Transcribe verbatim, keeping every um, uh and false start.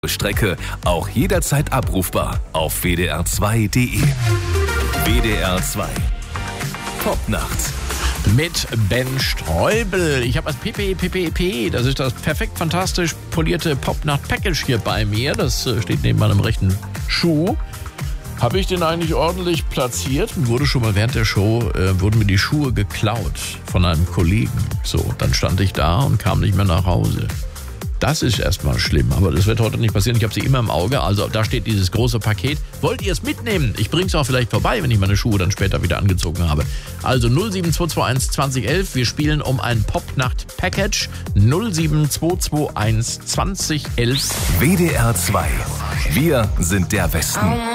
Strecke auch jederzeit abrufbar auf w d r zwei punkt d e. W D R zwei Popnacht mit Ben Streubel. Ich habe das P P P P P, das ist das perfekt fantastisch polierte Popnacht-Package hier bei mir. Das steht neben meinem rechten Schuh. Habe ich den eigentlich ordentlich platziert? Wurde schon mal während der Show, äh, wurden mir die Schuhe geklaut von einem Kollegen. So, dann stand ich da und kam nicht mehr nach Hause. Das ist erstmal schlimm, aber das wird heute nicht passieren. Ich habe sie immer im Auge, also da steht dieses große Paket. Wollt ihr es mitnehmen? Ich bringe es auch vielleicht vorbei, wenn ich meine Schuhe dann später wieder angezogen habe. Also null sieben zwei zwei eins zwanzig elf, wir spielen um ein Popnacht-Package. null sieben zwei zwei eins zwanzig elf. W D R zwei. Wir sind der Westen.